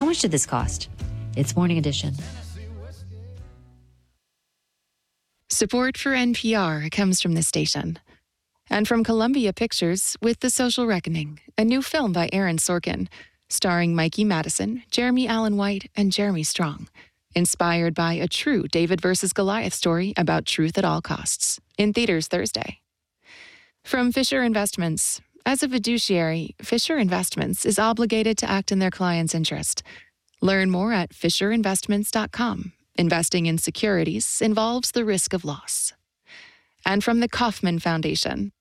much did this cost? It's Morning Edition. Support for NPR comes from this station and from Columbia Pictures with The Social Reckoning, a new film by Aaron Sorkin, starring Mikey Madison, Jeremy Allen White, and Jeremy Strong, inspired by a true David versus Goliath story about truth at all costs, in theaters Thursday. From Fisher Investments. As a fiduciary, Fisher Investments is obligated to act in their client's interest. Learn more at fisherinvestments.com. Investing in securities involves the risk of loss. And from the Kauffman Foundation.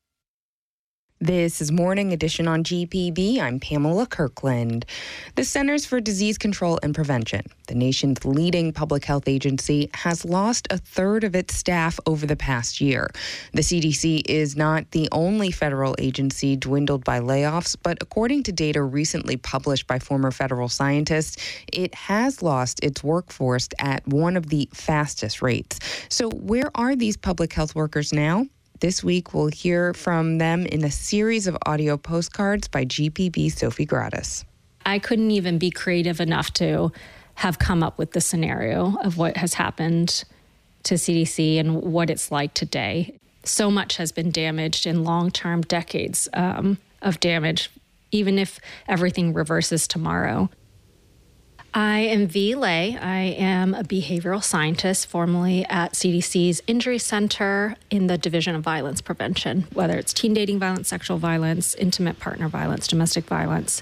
This is Morning Edition on GPB. I'm Pamela Kirkland. The Centers for Disease Control and Prevention, the nation's leading public health agency, has lost a third of its staff over the past year. The CDC is not the only federal agency dwindled by layoffs, but according to data recently published by former federal scientists, it has lost its workforce at one of the fastest rates. So where are these public health workers now? This week, we'll hear from them in a series of audio postcards by GPB's Sophie Gratis. I couldn't even be creative enough to have come up with the scenario of what has happened to CDC and what it's like today. So much has been damaged in long-term decades of damage, even if everything reverses tomorrow. I am V. Lay. I am a behavioral scientist, formerly at CDC's Injury Center in the Division of Violence Prevention, whether it's teen dating violence, sexual violence, intimate partner violence, domestic violence,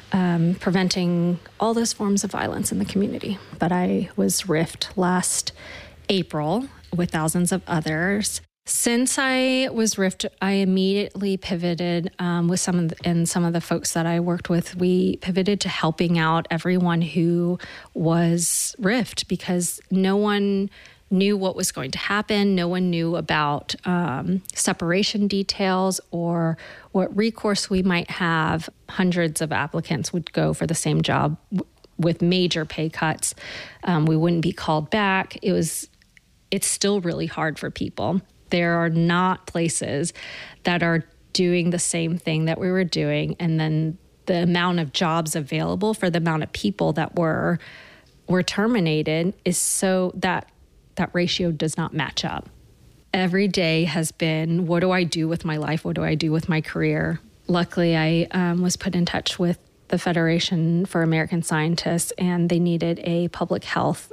preventing all those forms of violence in the community. But I was RIF'd last April with thousands of others. Since I was RIF'd, I immediately pivoted with some of the folks that I worked with. We pivoted to helping out everyone who was RIF'd because no one knew what was going to happen. No one knew about separation details or what recourse we might have. Hundreds of applicants would go for the same job with major pay cuts. We wouldn't be called back. It's still really hard for people. There are not places that are doing the same thing that we were doing. And then the amount of jobs available for the amount of people that were terminated is so that ratio does not match up. Every day has been, what do I do with my life? What do I do with my career? Luckily, I was put in touch with the Federation for American Scientists, and they needed a public health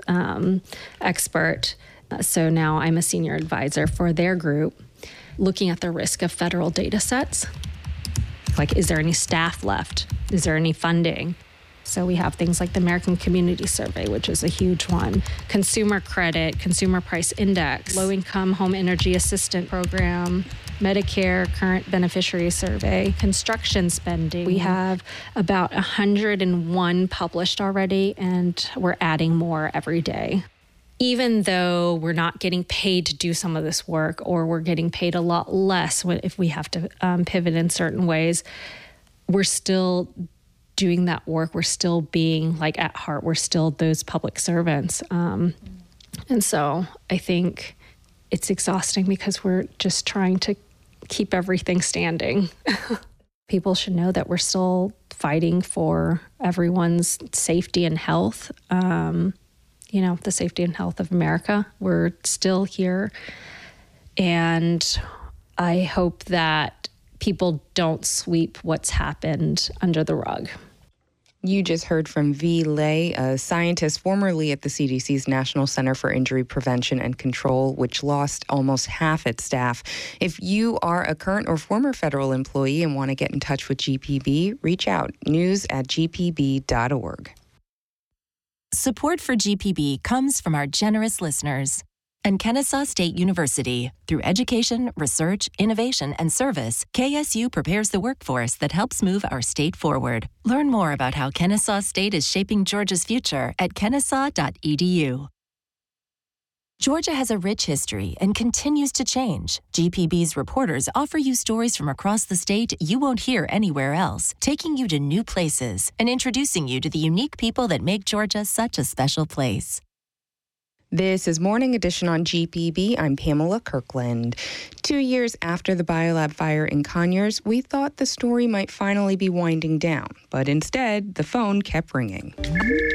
expert. So now I'm a senior advisor for their group, looking at the risk of federal data sets. Like, is there any staff left? Is there any funding? So we have things like the American Community Survey, which is a huge one, consumer credit, consumer price index, low-income home energy assistance program, Medicare current beneficiary survey, construction spending. We have about 101 published already, and we're adding more every day. Even though we're not getting paid to do some of this work, or we're getting paid a lot less if we have to pivot in certain ways, we're still doing that work. We're still being, like, at heart, we're still those public servants. And so I think it's exhausting because we're just trying to keep everything standing. People should know that we're still fighting for everyone's safety and health. The safety and health of America. We're still here. And I hope that people don't sweep what's happened under the rug. You just heard from V. Lay, a scientist formerly at the CDC's National Center for Injury Prevention and Control, which lost almost half its staff. If you are a current or former federal employee and want to get in touch with GPB, reach out, news@gpb.org. Support for GPB comes from our generous listeners and Kennesaw State University. Through education, research, innovation, and service, KSU prepares the workforce that helps move our state forward. Learn more about how Kennesaw State is shaping Georgia's future at kennesaw.edu. Georgia has a rich history and continues to change. GPB's reporters offer you stories from across the state you won't hear anywhere else, taking you to new places and introducing you to the unique people that make Georgia such a special place. This is Morning Edition on GPB. I'm Pamela Kirkland. 2 years after the Biolab fire in Conyers, we thought the story might finally be winding down, but instead, the phone kept ringing.